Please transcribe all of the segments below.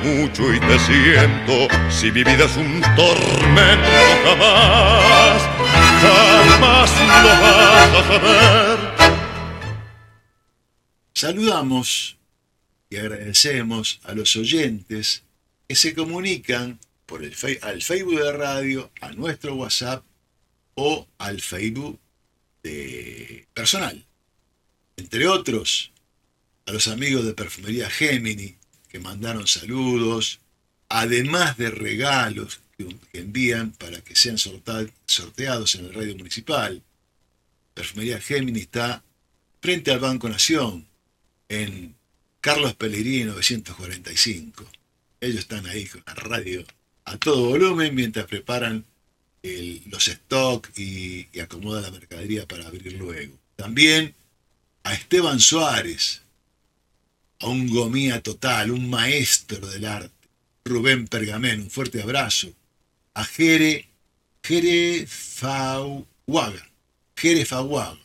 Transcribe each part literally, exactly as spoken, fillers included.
mucho y te siento. Si mi vida es un tormento, jamás, jamás lo vas a saber. Saludamos y agradecemos a los oyentes que se comunican por el fe- al Facebook de radio, a nuestro WhatsApp o al Facebook de personal. Entre otros, a los amigos de Perfumería Gemini que mandaron saludos, además de regalos que, que envían para que sean sorta- sorteados en el radio municipal. Perfumería Gemini está frente al Banco Nación, en Carlos Pellegrini novecientos cuarenta y cinco. Ellos están ahí con la radio a todo volumen mientras preparan el, los stock y, y acomodan la mercadería para abrir luego. También a Esteban Suárez, a un gomía total, un maestro del arte, Rubén Pergamén, un fuerte abrazo, a Jere, Jere Faguaga, Jere Faguaga,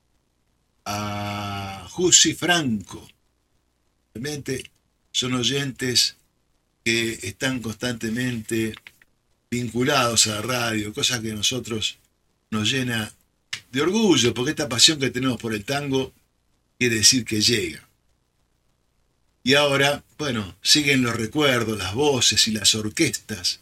a Jussi Franco. Realmente son oyentes que están constantemente vinculados a la radio, cosa que a nosotros nos llena de orgullo, porque esta pasión que tenemos por el tango quiere decir que llega. Y ahora, bueno, siguen los recuerdos, las voces y las orquestas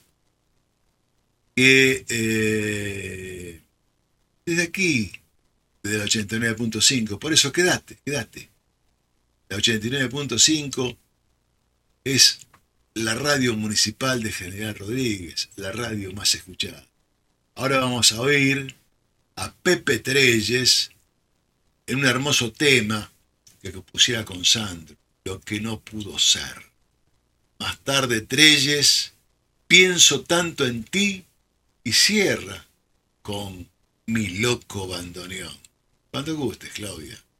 que eh, desde aquí, desde el ochenta y nueve punto cinco, por eso quédate, quédate. La ochenta y nueve punto cinco es la radio municipal de General Rodríguez, la radio más escuchada. Ahora vamos a oír a Pepe Trelles en un hermoso tema que compusiera con Sandro, Lo que no pudo ser. Más tarde Trelles, Pienso tanto en ti, y cierra con Mi loco bandoneón. Cuando gustes, Claudia.